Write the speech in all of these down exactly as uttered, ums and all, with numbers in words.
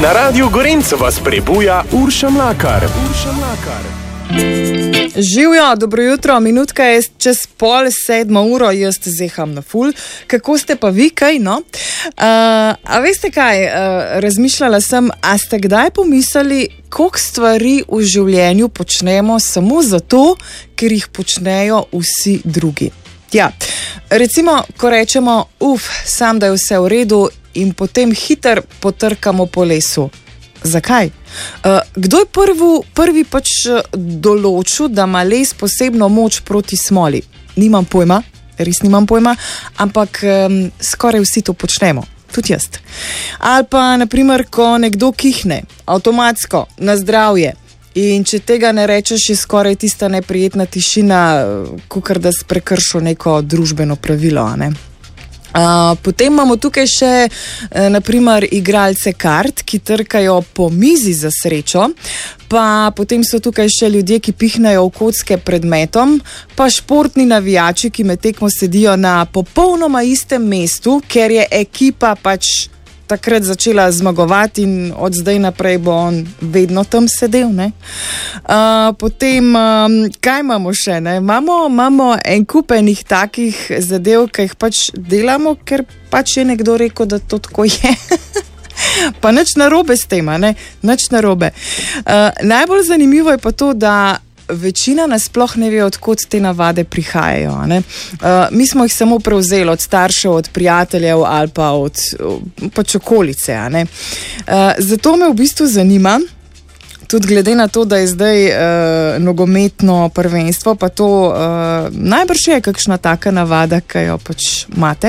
Na Radiu Gorenc vas prebuja Urša Mlakar. Urša Mlakar. Živjo, dobro jutro, minutka je čez pol sedmo uro, jaz zeham na ful. Kako ste pa vi, kaj, no? Uh, a veste kaj, uh, razmišljala sem, a ste kdaj pomislili, koliko stvari v življenju počnemo samo zato, ker jih počnejo vsi drugi. Ja, recimo, ko rečemo, uf, sam da je vse v redu in potem hiter potrkamo po lesu. Zakaj? Uh, kdo je prvi, prvi pač določil, da ima les posebno moč proti smoli? Nimam pojma, res nimam pojma, ampak um, skoraj vsi to počnemo, tudi jaz. Ali pa, naprimer, ko nekdo kihne, avtomatsko, na zdravje, in če tega ne rečeš, je skoraj tista neprijetna tišina, kakor da si prekršil neko družbeno pravilo, a ne? Uh, potem imamo tukaj še uh, naprimer igralce kart, ki trkajo po mizi za srečo, pa potem so tukaj še ljudje, ki pihnajo v kocke pred metom, pa športni navijači, ki med tekmo sedijo na popolnoma istem mestu, ker je ekipa pač takrat začela zmagovati in od zdaj naprej bo on vedno tam sedel, ne? Uh, potem, um, kaj imamo še, ne? Imamo, imamo en kup enih takih zadev, ki jih pač delamo, ker pač je nekdo rekel, da to tako je. Pa nič narobe s tem, ne? Nič narobe. Uh, najbolj zanimivo je pa to, da večina nas sploh ne ve, odkot te navade prihajajo. Ne? Uh, mi smo jih samo prevzeli od staršev, od prijateljev ali pa od pač okolice. A ne? Uh, zato me v bistvu zanima, tudi glede na to, da je zdaj uh, nogometno prvenstvo, pa to uh, najbrž je kakšna taka navada, ki jo pač imate.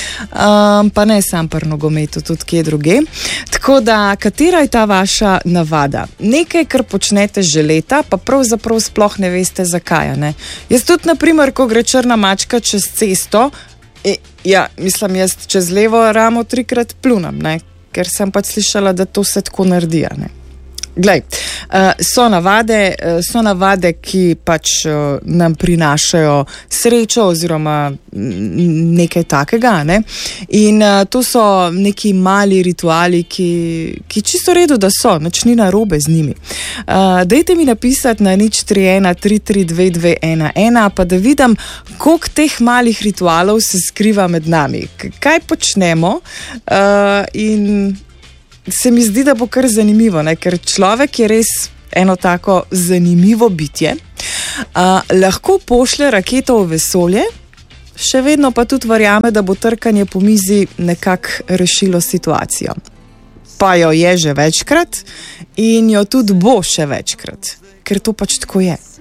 Uh, pa ne sam pri nogometu, tudi kje druge. Tako da, katera je ta vaša navada? Nekaj, kar počnete že leta, pa pravzaprav sploh ne veste zakaj. Ne? Jaz tudi, naprimer, ko gre črna mačka čez cesto, e, ja, mislim, jaz čez levo ramo trikrat plunam, ne? Ker sem pač slišala, da to se tako naredi. Ne? Glej, so navade, so navade, ki pač nam prinašajo srečo oziroma nekaj takega, ne? In to so neki mali rituali, ki, ki čisto redu, da so, nič ni narobe z njimi. Dajte mi napisati na nič tri ena tri tri dve dve ena ena, pa da vidim, koliko teh malih ritualov se skriva med nami. Kaj počnemo in se mi zdi, da bo kar zanimivo, ne? Ker človek je res eno tako zanimivo bitje. Uh, lahko pošlje raketo v vesolje, še vedno pa tudi verjame, da bo trkanje po mizi nekako rešilo situacijo. Pa jo je že večkrat in jo tudi bo še večkrat, ker to pač tako je.